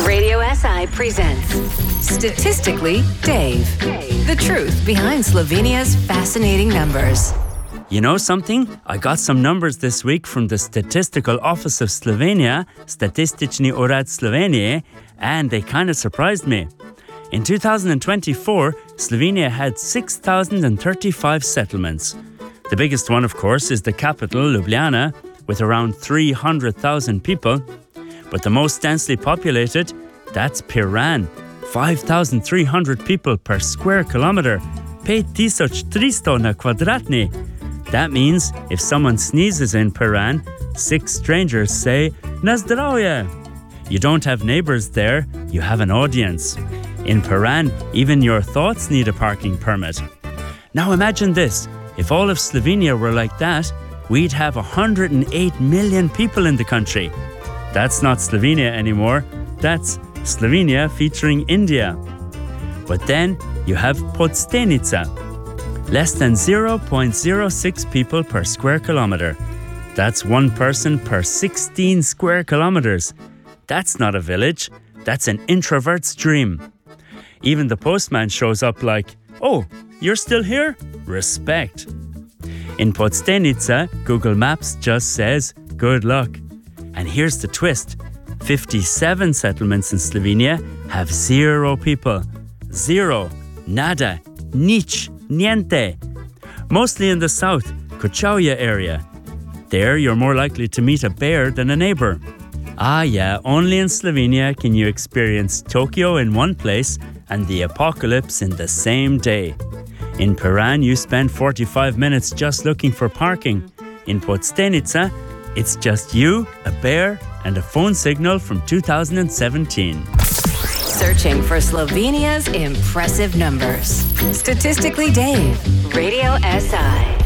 Radio SI presents Statistically Dave. The truth behind Slovenia's fascinating numbers. You know something? I got some numbers this week from the Statistical Office of Slovenia, Statistični urad Slovenije, and they kind of surprised me. In 2024, Slovenia had 6,035 settlements. The biggest one, of course, is the capital, Ljubljana, with around 300,000 people. But the most densely populated, that's Piran, 5,300 people per square kilometre, 5,300 na kvadratni. That means if someone sneezes in Piran, 6 strangers say, Na zdravje! You don't have neighbours there, you have an audience. In Piran, even your thoughts need a parking permit. Now imagine this, if all of Slovenia were like that, we'd have 108 million people in the country. That's not Slovenia anymore, that's Slovenia featuring India. But then you have Podstenica, less than 0.06 people per square kilometre. That's one person per 16 square kilometres. That's not a village, that's an introvert's dream. Even the postman shows up like, "Oh, you're still here? Respect." In Podstenica, Google Maps just says, "Good luck." And here's the twist. 57 settlements in Slovenia have 0 people. 0. Nada. Nič. Niente. Mostly in the south, Kočevje area. There you're more likely to meet a bear than a neighbour. Ah yeah, only in Slovenia can you experience Tokyo in one place and the apocalypse in the same day. In Piran, you spend 45 minutes just looking for parking. In Podstenica, it's just you, a bear, and a phone signal from 2017. Searching for Slovenia's impressive numbers. Statistically Dave. Radio SI.